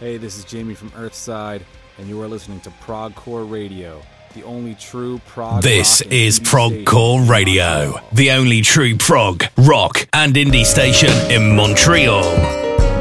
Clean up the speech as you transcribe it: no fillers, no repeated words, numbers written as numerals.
Hey, this is Jamie from Earthside, and you are listening to Progcore Radio, the only true prog This rock and is indie Progcore station in Radio, Montreal. the only true prog, rock, and indie station in Montreal.